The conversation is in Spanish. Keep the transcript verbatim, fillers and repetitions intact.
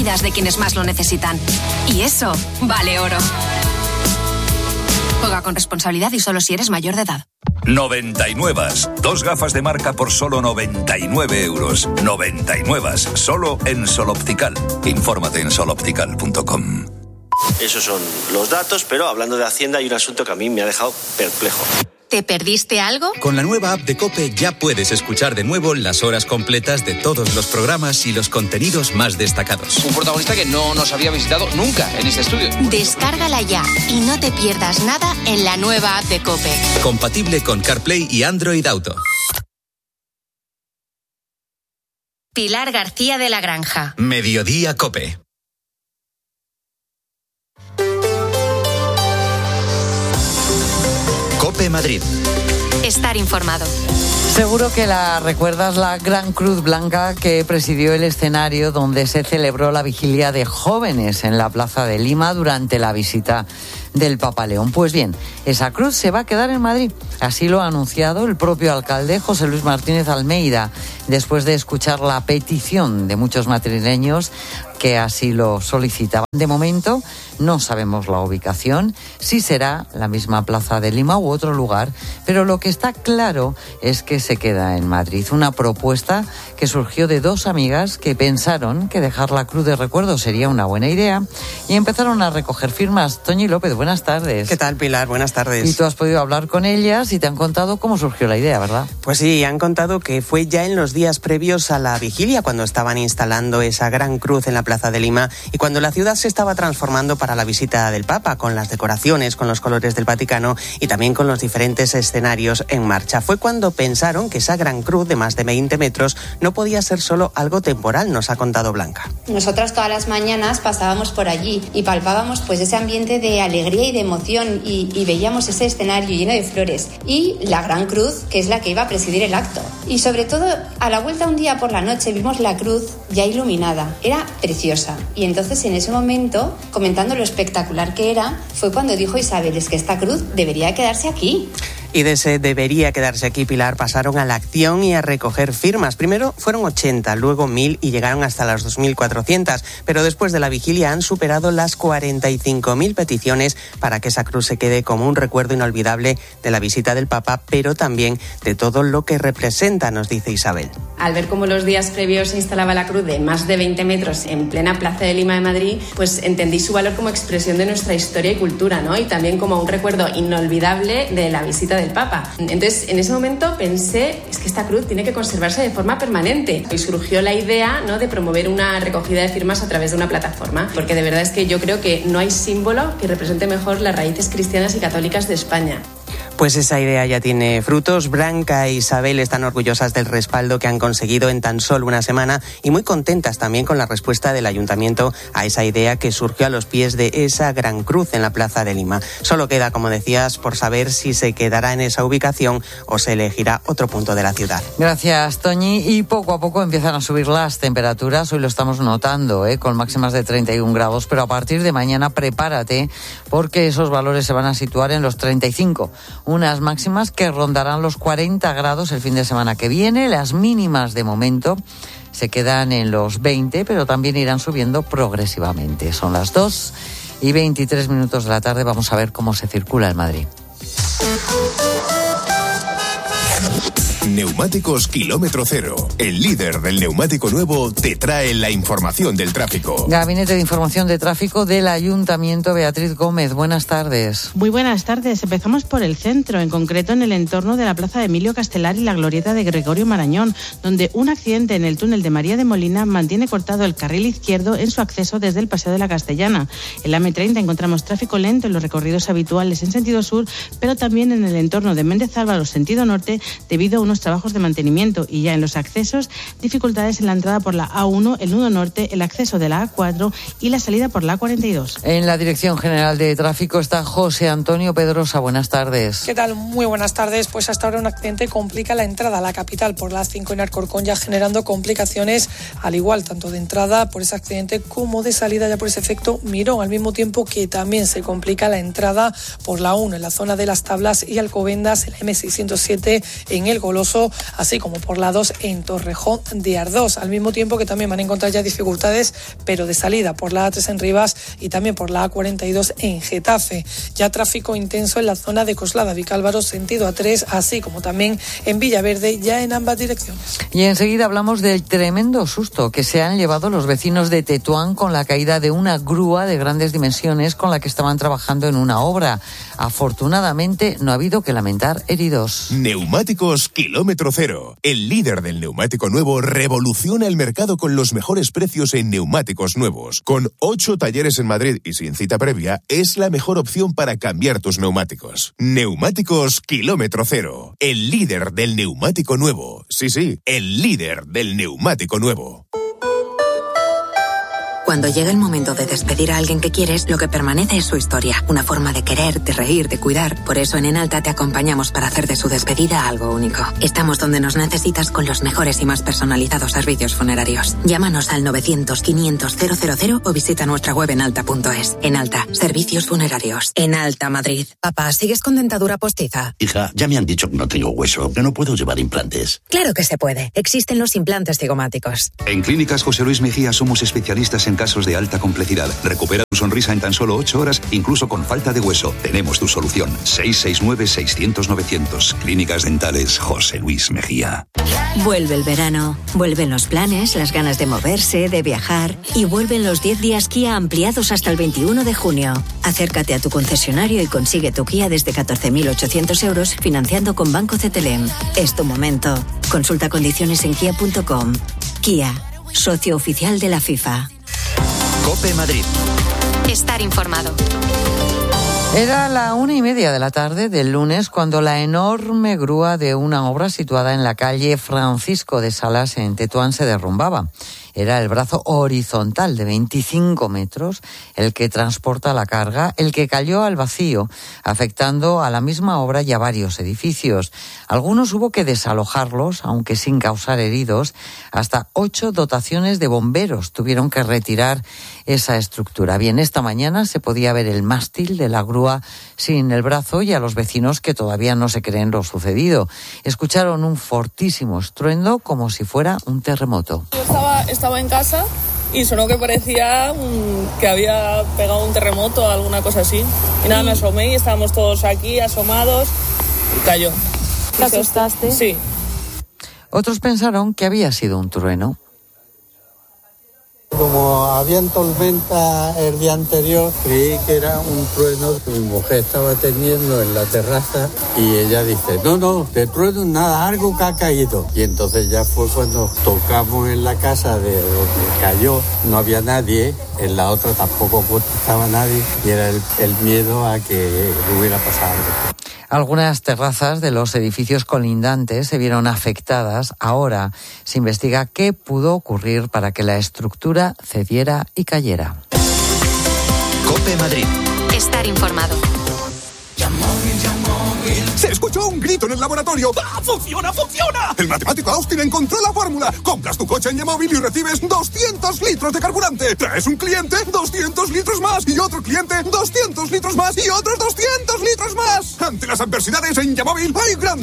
de quienes más lo necesitan. Y eso vale oro. Juega con responsabilidad y solo si eres mayor de edad. noventa y nueve. Dos gafas de marca por solo noventa y nueve euros. noventa y nueve. Solo en Sol Optical. Infórmate en sol optical punto com. Esos son los datos, pero hablando de Hacienda hay un asunto que a mí me ha dejado perplejo. ¿Te perdiste algo? Con la nueva app de COPE ya puedes escuchar de nuevo las horas completas de todos los programas y los contenidos más destacados. Un protagonista que no nos había visitado nunca en este estudio. Descárgala ya y no te pierdas nada en la nueva app de COPE. Compatible con CarPlay y Android Auto. Pilar García de la Granja. Mediodía COPE. COPE Madrid. Estar informado. Seguro que la recuerdas, la Gran Cruz Blanca que presidió el escenario donde se celebró la vigilia de jóvenes en la Plaza de Lima durante la visita del Papa León. Pues bien, esa cruz se va a quedar en Madrid. Así lo ha anunciado el propio alcalde José Luis Martínez Almeida, después de escuchar la petición de muchos madrileños que así lo solicitaban. De momento no sabemos la ubicación, si será la misma Plaza de Lima u otro lugar, pero lo que está claro es que se queda en Madrid. Una propuesta que surgió de dos amigas que pensaron que dejar la cruz de recuerdo sería una buena idea y empezaron a recoger firmas. Toñi López, buenas tardes. ¿Qué tal, Pilar? Buenas tardes. Y tú has podido hablar con ellas y te han contado cómo surgió la idea, ¿verdad? Pues sí, han contado que fue ya en los días previos a la vigilia cuando estaban instalando esa gran cruz en la Plaza de Lima y cuando la ciudad se estaba transformando para la visita del Papa, con las decoraciones, con los colores del Vaticano y también con los diferentes escenarios en marcha. Fue cuando pensaron que esa gran cruz de más de veinte metros no podía ser solo algo temporal, nos ha contado Blanca. Nosotras todas las mañanas pasábamos por allí y palpábamos pues ese ambiente de alegría y de emoción y, y veíamos ese escenario lleno de flores y la gran cruz, que es la que iba a presidir el acto. Y sobre todo, a la vuelta un día por la noche vimos la cruz ya iluminada. Era preciosa. Y entonces en ese momento, comentando lo espectacular que era, fue cuando dijo Isabel, es que esta cruz debería quedarse aquí. Y de ese debería quedarse aquí, Pilar, pasaron a la acción y a recoger firmas. Primero fueron ochenta, luego mil y llegaron hasta las dos mil cuatrocientas. Pero después de la vigilia han superado las cuarenta y cinco mil peticiones para que esa cruz se quede como un recuerdo inolvidable de la visita del Papa, pero también de todo lo que representa, nos dice Isabel. Al ver cómo los días previos se instalaba la cruz de más de veinte metros en plena Plaza de Lima de Madrid, pues entendí su valor como expresión de nuestra historia y cultura, ¿no? Y también como un recuerdo inolvidable de la visita del Papa. Entonces, en ese momento pensé, es que esta cruz tiene que conservarse de forma permanente. Y surgió la idea, ¿no?, de promover una recogida de firmas a través de una plataforma, porque de verdad es que yo creo que no hay símbolo que represente mejor las raíces cristianas y católicas de España. Pues esa idea ya tiene frutos. Blanca e Isabel están orgullosas del respaldo que han conseguido en tan solo una semana y muy contentas también con la respuesta del ayuntamiento a esa idea que surgió a los pies de esa gran cruz en la Plaza de Lima. Solo queda, como decías, por saber si se quedará en esa ubicación o se elegirá otro punto de la ciudad. Gracias, Toñi. Y poco a poco empiezan a subir las temperaturas. Hoy lo estamos notando, ¿eh? Con máximas de treinta y un grados, pero a partir de mañana prepárate porque esos valores se van a situar en los treinta y cinco. Unas máximas que rondarán los cuarenta grados el fin de semana que viene. Las mínimas de momento se quedan en los veinte, pero también irán subiendo progresivamente. Son las dos y veintitrés minutos de la tarde. Vamos a ver cómo se circula en Madrid. Neumáticos Kilómetro Cero, el líder del neumático nuevo, te trae la información del tráfico. Gabinete de Información de Tráfico del Ayuntamiento, Beatriz Gómez, buenas tardes. Muy buenas tardes. Empezamos por el centro, en concreto en el entorno de la Plaza de Emilio Castelar y la glorieta de Gregorio Marañón, donde un accidente en el túnel de María de Molina mantiene cortado el carril izquierdo en su acceso desde el Paseo de la Castellana. En la eme treinta encontramos tráfico lento en los recorridos habituales en sentido sur, pero también en el entorno de Méndez Álvaro, sentido norte, debido a unos trabajos de mantenimiento, y ya en los accesos, dificultades en la entrada por la A uno, el nudo norte, el acceso de la A cuatro y la salida por la A cuarenta y dos. En la Dirección General de Tráfico está José Antonio Pedrosa. Buenas tardes. ¿Qué tal? Muy buenas tardes. Pues hasta ahora un accidente complica la entrada a la capital por la A cinco en Alcorcón, ya generando complicaciones al igual, tanto de entrada por ese accidente como de salida ya por ese efecto Mirón, al mismo tiempo que también se complica la entrada por la A uno en la zona de Las Tablas y Alcobendas, en la eme seiscientos siete en El Golón, Toloso, así como por la dos en Torrejón de Ardós, al mismo tiempo que también van a encontrar ya dificultades, pero de salida por la A tres en Rivas y también por la A cuarenta y dos en Getafe. Ya tráfico intenso en la zona de Coslada, Vicálvaro, sentido A tres, así como también en Villaverde, ya en ambas direcciones. Y enseguida hablamos del tremendo susto que se han llevado los vecinos de Tetuán con la caída de una grúa de grandes dimensiones con la que estaban trabajando en una obra. Afortunadamente no ha habido que lamentar heridos. Neumáticos Kilómetro Cero. El líder del neumático nuevo revoluciona el mercado con los mejores precios en neumáticos nuevos. Con ocho talleres en Madrid y sin cita previa, es la mejor opción para cambiar tus neumáticos. Neumáticos Kilómetro Cero. El líder del neumático nuevo. Sí, sí, el líder del neumático nuevo. Cuando llega el momento de despedir a alguien que quieres, lo que permanece es su historia. Una forma de querer, de reír, de cuidar. Por eso en Enalta te acompañamos para hacer de su despedida algo único. Estamos donde nos necesitas con los mejores y más personalizados servicios funerarios. Llámanos al novecientos, quinientos, cero cero cero o visita nuestra web enalta punto es. Enalta, servicios funerarios. Enalta, Madrid. Papá, ¿sigues con dentadura postiza? Hija, ya me han dicho que no tengo hueso, que no puedo llevar implantes. Claro que se puede. Existen los implantes cigomáticos. En Clínicas José Luis Mejía somos especialistas en casos de alta complejidad. Recupera tu sonrisa en tan solo ocho horas, incluso con falta de hueso. Tenemos tu solución. seis seis nueve, seiscientos, novecientos. Clínicas Dentales José Luis Mejía. Vuelve el verano, vuelven los planes, las ganas de moverse, de viajar y vuelven los diez días Kia ampliados hasta el veintiuno de junio. Acércate a tu concesionario y consigue tu Kia desde catorce mil ochocientos euros financiando con Banco C T L M. Es tu momento. Consulta condiciones en kia punto com. Kia, socio oficial de la FIFA. COPE Madrid. Estar informado. Era la una y media de la tarde del lunes cuando la enorme grúa de una obra situada en la calle Francisco de Salas en Tetuán se derrumbaba. Era el brazo horizontal de veinticinco metros el que transporta la carga, el que cayó al vacío, afectando a la misma obra y a varios edificios. Algunos hubo que desalojarlos, aunque sin causar heridos. Hasta ocho dotaciones de bomberos tuvieron que retirar esa estructura. Bien, esta mañana se podía ver el mástil de la grúa sin el brazo y a los vecinos que todavía no se creen lo sucedido. Escucharon un fortísimo estruendo como si fuera un terremoto. Yo estaba, estaba en casa y sonó que parecía um, que había pegado un terremoto o alguna cosa así. Y nada, me asomé y estábamos todos aquí asomados y cayó. ¿Te asustaste? Sí. Otros pensaron que había sido un trueno. Como había tormenta el día anterior, creí que era un trueno que mi mujer estaba teniendo en la terraza y ella dice, no, no, de trueno nada, algo que ha caído. Y entonces ya fue cuando tocamos en la casa de donde cayó, no había nadie, en la otra tampoco estaba nadie y era el, el miedo a que hubiera pasado algo. Algunas terrazas de los edificios colindantes se vieron afectadas. Ahora se investiga qué pudo ocurrir para que la estructura cediera y cayera. COPE Madrid. Estar informado. Se escuchó un grito en el laboratorio. ¡Ah, funciona, funciona! El matemático Austin encontró la fórmula. Compras tu coche en Yamóvil y recibes doscientos litros de carburante. Traes un cliente, doscientos litros más. Y otro cliente, doscientos litros más. Y otros doscientos litros más. Ante las adversidades en Yamóvil hay gran